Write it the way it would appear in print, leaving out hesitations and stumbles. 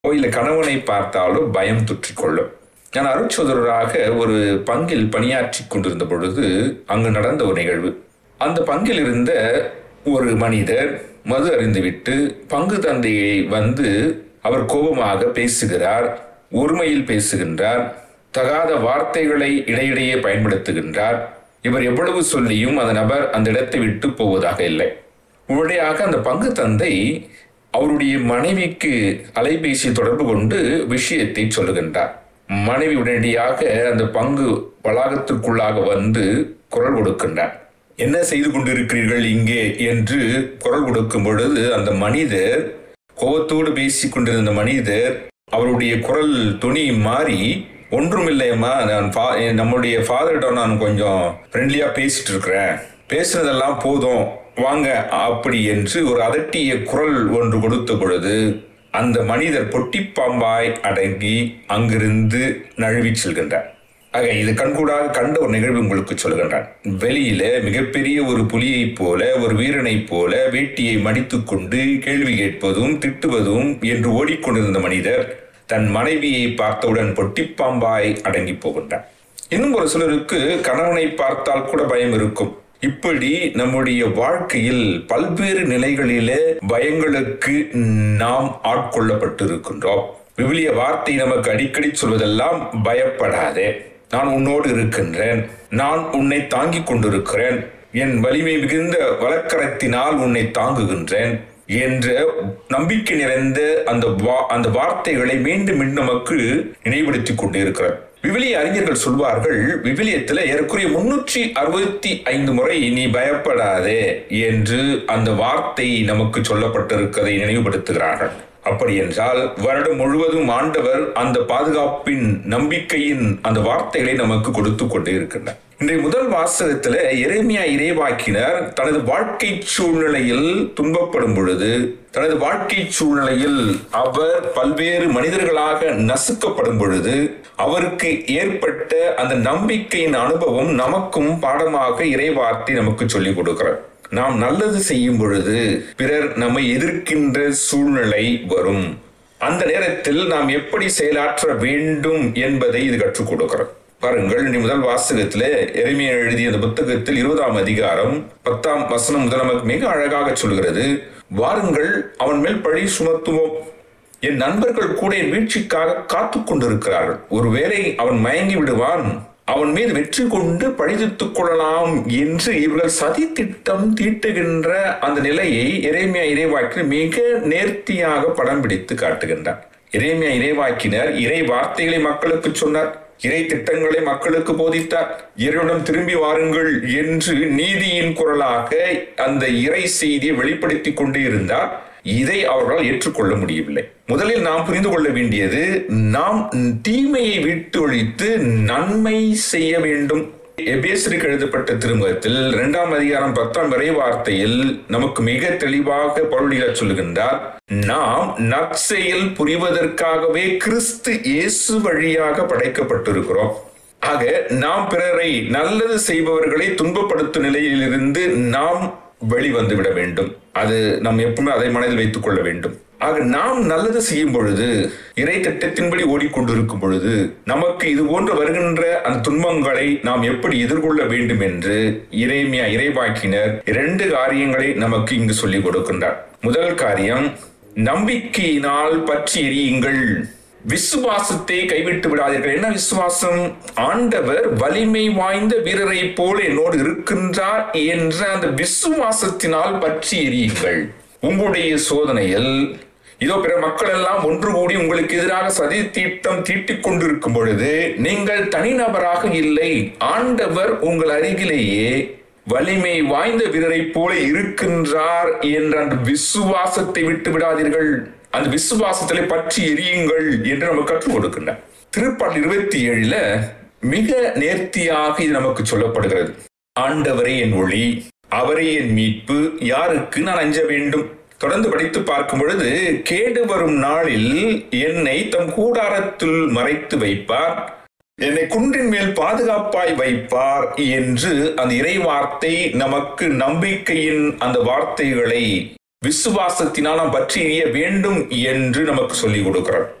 இல்ல கணவனை பார்த்தாலும் பயம் தொற்றிக்கொள்ளும். நான் அருட்சகோதரராக ஒரு பங்கில் பணியாற்றி கொண்டிருந்த பொழுது அங்கு நடந்த ஒரு நிகழ்வு. அந்த பங்கில் இருந்த ஒரு மனிதர் மது அருந்திவிட்டு பங்கு தந்தையை வந்து அவர் கோபமாக பேசுகிறார், ஒருமையில் பேசுகின்றார், தகாத வார்த்தைகளை இடையிடையே பயன்படுத்துகின்றார். இவர் எவ்வளவு சொல்லியும் அந்த நபர் அந்த இடத்தை விட்டு போவதாக இல்லை. உடனடியாக அந்த பங்கு தந்தை அவருடைய மனைவிக்கு அலைபேசி தொடர்பு கொண்டு விஷயத்தை சொல்லுகின்றார். மனைவி உடனடியாக அந்த பங்கு வளாகத்திற்குள்ளாக வந்து குரல் கொடுக்கின்றார். என்ன செய்து கொண்டிருக்கிறீர்கள் இங்கே என்று குரல் கொடுக்கும் பொழுது அந்த மனிதர், கோபத்தோடு பேசிக் கொண்டிருந்த மனிதர், அவருடைய குரல் துணி மாறி, ஒன்றுமில்லையம்மா, நான் நம்முடைய ஃபாதரிடம் நான் கொஞ்சம் ஃப்ரெண்ட்லியா பேசிட்டு இருக்கிறேன், பேசுனதெல்லாம் போதும், வாங்க அப்படி என்று ஒரு அதட்டிய குரல் ஒன்று கொடுத்த பொழுது அந்த மனிதர் பொட்டிப்பாம்பாய் அடங்கி அங்கிருந்து நழுவி செல்கின்றார். ஆக இது கண்கூடாக கண்ட ஒரு நிகழ்வு உங்களுக்கு சொல்கின்றார். வெளியில மிகப்பெரிய ஒரு புலியை போல, ஒரு வீரனை போல வேட்டியை மடித்துக் கொண்டு கேள்வி கேட்பதும் திட்டுவதும் என்று ஓடிக்கொண்டிருந்த மனிதர் தன் மனைவியை பார்த்தவுடன் பொட்டிப்பாம்பாய் அடங்கி போகின்றார். இன்னும் ஒரு சிலருக்கு கணவனை பார்த்தால் கூட பயம் இருக்கும். இப்படி நம்முடைய வாழ்க்கையில் பல்வேறு நிலைகளிலே பயங்களுக்கு நாம் ஆட்கொள்ளப்பட்டு இருக்கின்றோம். விவிலிய வார்த்தை நமக்கு அடிக்கடி சொல்வதெல்லாம் பயப்படாதே, நான் உன்னோடு இருக்கின்றேன், நான் உன்னை தாங்கிக் கொண்டிருக்கிறேன், என் வலிமை மிகுந்த வலக்கரத்தினால் உன்னை தாங்குகின்றேன் என்ற நம்பிக்கை நிறைந்த அந்த வார்த்தைகளை மீண்டும் மீண்டும் நமக்கு நினைவுபடுத்திக் கொண்டே இருக்கிறார். விவிலிய அறிஞர்கள் சொல்வார்கள், விவிலியத்தில் ஏறக்குறைய 365 முறை நீ பயப்படாதே என்று அந்த வார்த்தை நமக்கு சொல்லப்பட்டிருப்பதை நினைவுபடுத்துகிறார்கள். அப்படி என்றால் வருடம் முழுவதும் ஆண்டவர் அந்த பாதுகாப்பின் நம்பிக்கையின் அந்த வார்த்தைகளை நமக்கு கொடுத்து கொண்டே இருக்கின்றார். இன்றைய முதல் வாசகத்துல எரேமியா இறைவாக்கினர் தனது வாழ்க்கை சூழ்நிலையில் துன்பப்படும் பொழுது, தனது வாழ்க்கை சூழ்நிலையில் அவர் பல்வேறு மனிதர்களாக நசுக்கப்படும் பொழுது அவருக்கு ஏற்பட்ட அந்த நம்பிக்கையின் அனுபவம் நமக்கும் பாடமாக இறைவார்த்தை நமக்கு சொல்லிக் கொடுக்கிறார். நாம் நல்லது செய்யும் பொழுது பிறர் நம்மை எதிர்க்கின்ற சூழ்நிலை வரும். அந்த நேரத்தில் நாம் எப்படி செயலாற்ற வேண்டும் என்பதை இது கற்றுக் கொடுக்கிறது. பாருங்கள், முதல் வாசகத்துல எரேமியா எழுதிய அந்த புத்தகத்தில் 20ஆம் அதிகாரம் 10ஆம் வசனம் முதல் நமக்கு மிக அழகாக சொல்கிறது. வாருங்கள், அவன் மேல் பழி சுமத்துவோம், என் நண்பர்கள் கூட என் வீழ்ச்சிக்காக காத்து கொண்டிருக்கிறார்கள், ஒருவேளை அவன் மயங்கி விடுவான், அவன் மீது வெற்றி கொண்டு பழித்துக் கொள்ளலாம் என்று இவர்கள் சதி திட்டம் தீட்டுகின்ற அந்த நிலையை எரேமியா இறைவாக்கினர் மிக நேர்த்தியாக படம் பிடித்து காட்டுகின்றார். எரேமியா இறைவாக்கினர் இறை வார்த்தைகளை மக்களுக்கு சொன்னார், இறை திட்டங்களை மக்களுக்கு போதித்தார். இறைவனிடம் திரும்பி வாருங்கள் என்று நீதியின் குரலாக அந்த இறை செய்தியை வெளிப்படுத்திக் கொண்டே இருந்தார். இதை அவர்களால் ஏற்றுக்கொள்ள முடியவில்லை. முதலில் நாம் புரிந்து கொள்ள வேண்டியது, நாம் தீமையை விட்டு ஒழித்து நன்மை செய்ய வேண்டும். எபேசியருக்கு எழுதப்பட்ட திருமுகத்தில் 2ஆம் அதிகாரம் 10ஆம் இறைவார்த்தையில் நமக்கு மிக தெளிவாக பவுல் சொல்லுகின்றார், நாம் நற்செயல் புரிவதற்காகவே கிறிஸ்து இயேசு வழியாக படைக்கப்பட்டிருக்கிறோம். ஆக நாம் பிறரை நல்லது செய்பவர்களை துன்பப்படுத்தும் நிலையிலிருந்து நாம் வெளிவந்து விட வேண்டும். அது நாம் எப்பவுமே அதை மனதில் வைத்துக் கொள்ள வேண்டும். ஆக நாம் நல்லது செய்யும் பொழுது, இறை திட்டத்தின்படி ஓடிக்கொண்டிருக்கும் பொழுது நமக்கு இது போன்று வருகின்ற அந்த துன்பங்களை நாம் எப்படி எதிர்கொள்ள வேண்டும் என்று எரேமியா இறைவாக்கினர் 2 காரியங்களை நமக்கு இங்கு சொல்லிக் கொடுக்கின்றார். முதல் காரியம், நம்பிக்கையினால் பற்றி எரியுங்கள், விசுவாசத்தை கைவிட்டு விடாதீர்கள். என்ன விசுவாசம்? ஆண்டவர் வலிமை வாய்ந்த வீரரை போல என்னோடு இருக்கின்றார் என்ற அந்த விசுவாசத்தினால் பற்றி எரியுங்கள். உங்களுடைய சோதனையில் இதோ பிற மக்கள் எல்லாம் ஒன்று கூடி உங்களுக்கு எதிராக சதி தீட்டம் தீட்டிக் கொண்டிருக்கும் பொழுது நீங்கள் தனிநபராக இல்லை, ஆண்டவர் உங்கள் அருகிலேயே வலிமை வாய்ந்த வீரரை போல இருக்கின்றார் என்ற அந்த விசுவாசத்தை விட்டு விடாதீர்கள், அந்த விசுவாசத்திலே பற்றி எரியுங்கள் என்று நமக்கு கற்றுக் கொடுக்கின்றார். திருப்பாடல் 27ல மிக நேர்த்தியாக இது நமக்கு சொல்லப்படுகிறது. ஆண்டவரே என் ஒளி, அவரே என் மீட்பு, யாருக்கு நான் அஞ்ச வேண்டும்? தொடர்ந்து படித்து பார்க்கும் பொழுது, கேடு வரும் நாளில் என்னை தம் கூடாரத்தில் மறைத்து வைப்பார், என்னை குன்றின் மேல் பாதுகாப்பாய் வைப்பார் என்று அந்த இறை வார்த்தை நமக்கு நம்பிக்கையின் அந்த வார்த்தைகளை விசுவாசத்தினால் நாம் பற்றி எறிய வேண்டும் என்று நமக்கு சொல்லிக் கொடுக்கிறார்.